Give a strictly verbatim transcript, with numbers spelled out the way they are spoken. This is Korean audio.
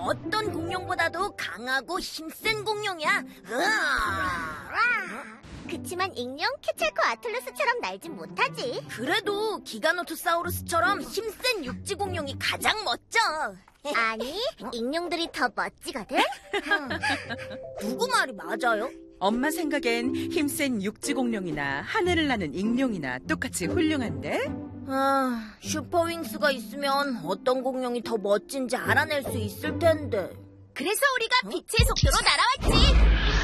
어떤 공룡보다도 강하고 힘센 공룡이야. 으아! 그치만 익룡, 캐찰코 아틀러스처럼 날진 못하지. 그래도 기가노토사우루스처럼 힘센 육지 공룡이 가장 멋져. 아니, 익룡들이 더 멋지거든? 누구 말이 맞아요? 엄마 생각엔 힘센 육지 공룡이나 하늘을 나는 익룡이나 똑같이 훌륭한데? 아, 슈퍼윙스가 있으면 어떤 공룡이 더 멋진지 알아낼 수 있을 텐데. 그래서 우리가 빛의 속도로 날아왔지.